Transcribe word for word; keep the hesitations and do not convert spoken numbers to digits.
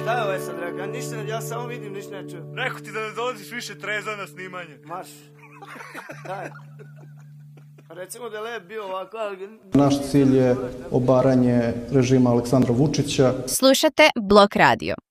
Šta je ovaj sad rekao? Ja, ništa, ja samo vidim, ništa ne čujem. Rekao ti da ne dolaziš više treza na snimanje. Marš. Daj. Recimo da je lep bio ovako, ali... Naš cilj je obaranje režima Aleksandra Vučića. Slušate Blok radio.